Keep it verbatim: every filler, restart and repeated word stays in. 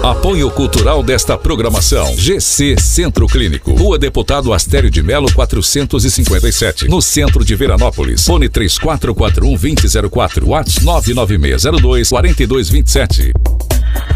Apoio cultural desta programação. G C Centro Clínico. Rua Deputado Astério de Melo quatrocentos e cinquenta e sete. No centro de Veranópolis. Fone três quatro quatro um, dois zero zero quatro. WhatsApp nove nove seis zero dois, quatro dois dois sete.